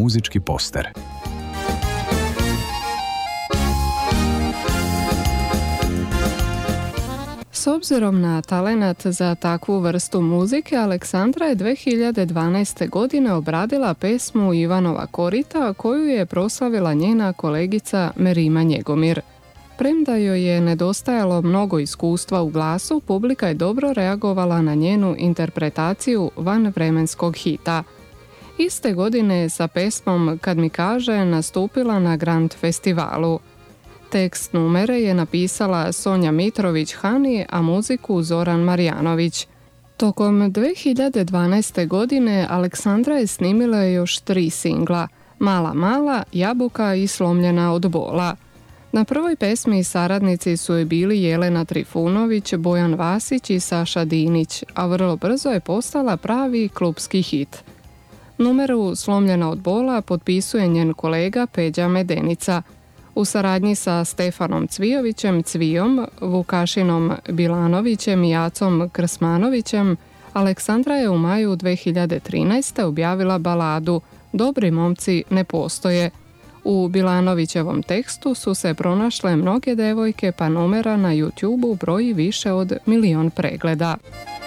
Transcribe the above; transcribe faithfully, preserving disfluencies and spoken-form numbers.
muzički poster. S obzirom na talenat za takvu vrstu muzike, Aleksandra je dve hiljade dvanaeste. godine obradila pesmu Ivanova korita koju je proslavila njena kolegica Merima Njegomir. Premda joj je nedostajalo mnogo iskustva u glasu, publika je dobro reagovala na njenu interpretaciju vanvremenskog hita. Iste godine je sa pesmom Kad mi kaže nastupila na Grand festivalu. Tekst numere je napisala Sonja Mitrović-Hani, a muziku Zoran Marjanović. Tokom dve hiljade dvanaeste. godine Aleksandra je snimila još tri singla: Mala mala, Jabuka i Slomljena od bola. Na prvoj pesmi saradnici su joj bili Jelena Trifunović, Bojan Vasić i Saša Dinić, a vrlo brzo je postala pravi klupski hit. Numeru Slomljena od bola potpisuje njen kolega Peđa Medenica. U saradnji sa Stefanom Cvijovićem, Cvijom, Vukašinom Bilanovićem i Acom Krsmanovićem, Aleksandra je u maju dve hiljade trinaeste. objavila baladu Dobri momci ne postoje. U Bilanovićevom tekstu su se pronašle mnoge devojke, pa numera na YouTubeu broji više od milion pregleda.